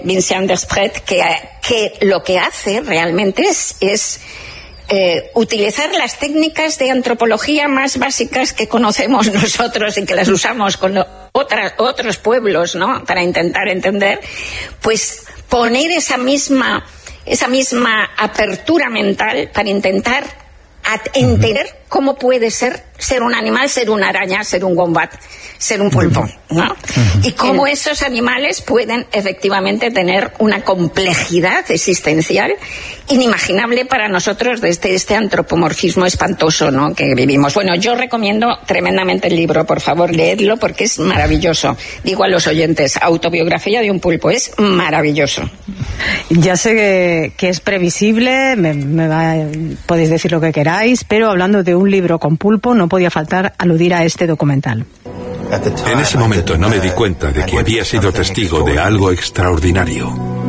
Vincent Desprez, que lo que hace realmente es utilizar las técnicas de antropología más básicas que conocemos nosotros y que las usamos con otros pueblos, ¿no?, para intentar entender, pues poner esa misma apertura mental para intentar entender cómo puede ser un animal, ser una araña, ser un wombat, ser un pulpo, ¿no? Y cómo esos animales pueden efectivamente tener una complejidad existencial inimaginable para nosotros desde este antropomorfismo espantoso, ¿no?, que vivimos. Bueno, yo recomiendo tremendamente el libro, por favor, leedlo porque es maravilloso. Digo a los oyentes, Autobiografía de un pulpo, es maravilloso. Ya sé que es previsible, podéis decir lo que queráis, pero hablando de un libro con pulpo, no podía faltar aludir a este documental. En ese momento no me di cuenta de que había sido testigo de algo extraordinario.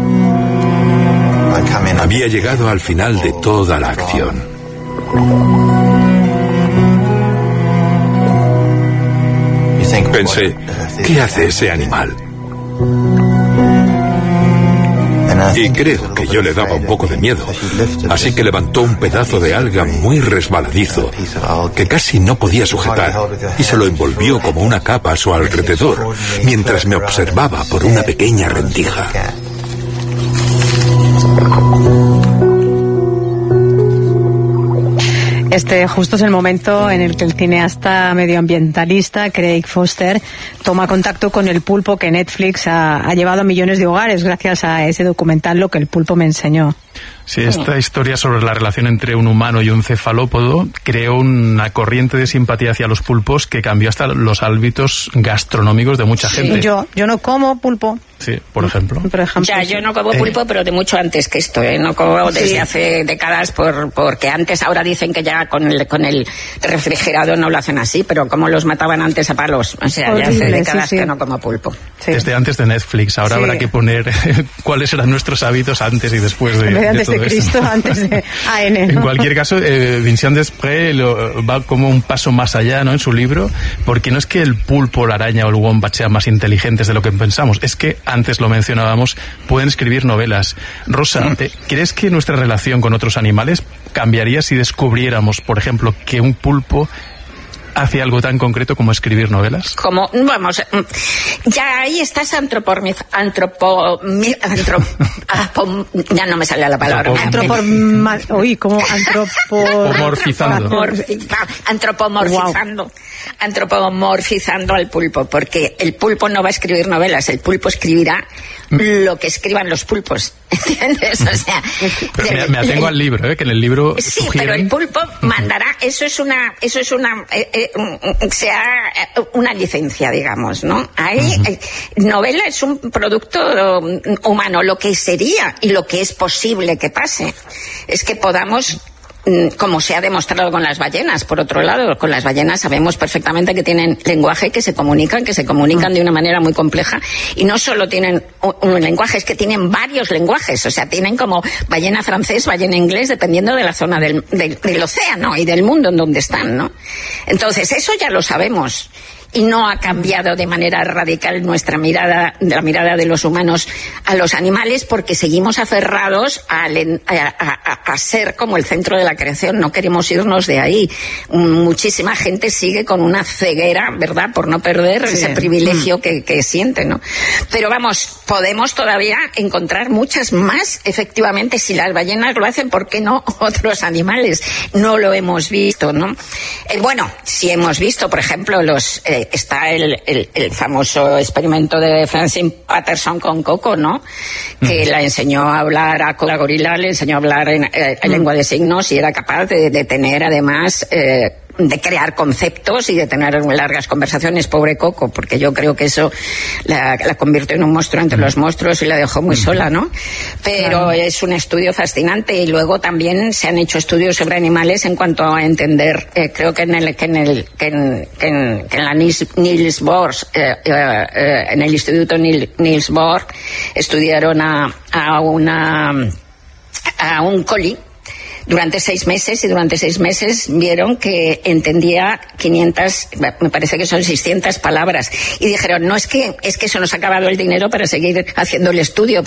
Había llegado al final de toda la acción. Pensé, ¿qué hace ese animal? Y creo que yo le daba un poco de miedo, así que levantó un pedazo de alga muy resbaladizo que casi no podía sujetar y se lo envolvió como una capa a su alrededor mientras me observaba por una pequeña rendija. Este justo es el momento en el que el cineasta medioambientalista Craig Foster toma contacto con el pulpo que Netflix ha llevado a millones de hogares gracias a ese documental Lo que el pulpo me enseñó. Sí, esta historia sobre la relación entre un humano y un cefalópodo creó una corriente de simpatía hacia los pulpos que cambió hasta los hábitos gastronómicos de mucha gente. Yo no como pulpo. Sí, por ejemplo. Ya, yo no como pulpo, pero de mucho antes que esto, no como desde hace décadas, porque antes, ahora dicen que ya con el refrigerado no lo hacen así, pero como los mataban antes a palos, o sea, ya hace décadas que no como pulpo. Sí. Desde antes de Netflix, ahora habrá que poner cuáles eran nuestros hábitos antes y después de antes de Cristo, antes de AN, ¿no? En cualquier caso, Vincent Desprez va como un paso más allá, ¿no?, en su libro, porque no es que el pulpo, la araña o el wombat sean más inteligentes de lo que pensamos, es que antes lo mencionábamos, pueden escribir novelas. Rosa, ¿crees que nuestra relación con otros animales cambiaría si descubriéramos, por ejemplo, que un pulpo hace algo tan concreto como escribir novelas? Ya ahí estás ya no me sale la palabra. Antropomorfizando al pulpo, porque el pulpo no va a escribir novelas, el pulpo escribirá lo que escriban los pulpos, ¿entiendes? O sea, pero me atengo al libro, que en el libro sí, pero el pulpo mandará, eso es una licencia, digamos, ¿no? Ahí novela es un producto humano. Lo que sería y lo que es posible que pase es que podamos, como se ha demostrado con las ballenas, por otro lado, con las ballenas sabemos perfectamente que tienen lenguaje, que se comunican de una manera muy compleja, y no solo tienen un lenguaje, es que tienen varios lenguajes, o sea, tienen como ballena francés, ballena inglés, dependiendo de la zona del océano y del mundo en donde están, ¿no? Entonces, eso ya lo sabemos. Y no ha cambiado de manera radical la mirada de los humanos a los animales, porque seguimos aferrados a ser como el centro de la creación. No queremos irnos de ahí. Muchísima gente sigue con una ceguera, ¿verdad?, por no perder ese privilegio que siente, ¿no? Pero vamos, podemos todavía encontrar muchas más, efectivamente. Si las ballenas lo hacen, ¿por qué no otros animales? No lo hemos visto, ¿no? Bueno, sí hemos visto, por ejemplo, está el famoso experimento de Francine Patterson con Coco, ¿no? Que la enseñó a hablar a la gorila, le enseñó a hablar en lengua de signos, y era capaz de tener, además, de crear conceptos y de tener largas conversaciones. Pobre Coco, porque yo creo que eso la convirtió en un monstruo entre los monstruos y la dejó muy sola, ¿no? Pero es un estudio fascinante. Y luego también se han hecho estudios sobre animales en cuanto a entender, creo que en la Niels Bohr, en el Instituto Niels Bohr, estudiaron a un collie durante 6 meses, y durante 6 meses vieron que entendía 500, me parece que son 600 palabras, y dijeron, no, es que se nos ha acabado el dinero para seguir haciendo el estudio.